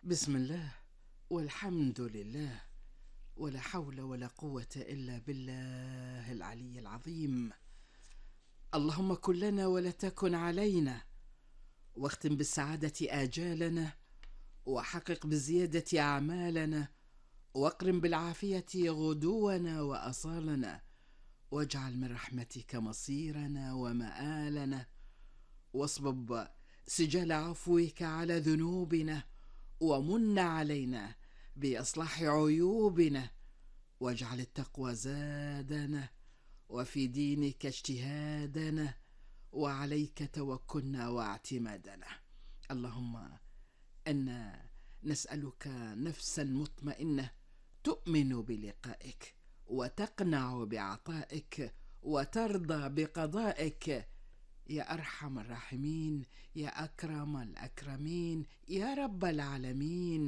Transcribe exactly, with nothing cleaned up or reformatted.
بسم الله والحمد لله، ولا حول ولا قوة إلا بالله العلي العظيم. اللهم كن لنا ولا تكن علينا، واختم بالسعادة آجالنا، وحقق بالزيادة أعمالنا، واقرم بالعافية غدونا وأصالنا، واجعل من رحمتك مصيرنا ومآلنا، واصبب سجال عفوك على ذنوبنا، ومن علينا بإصلاح عيوبنا، واجعل التقوى زادنا، وفي دينك اجتهادنا، وعليك توكلنا واعتمادنا. اللهم إنا نسألك نفسا مطمئنة تؤمن بلقائك، وتقنع بعطائك، وترضى بقضائك، يا أرحم الراحمين، يا أكرم الأكرمين، يا رب العالمين.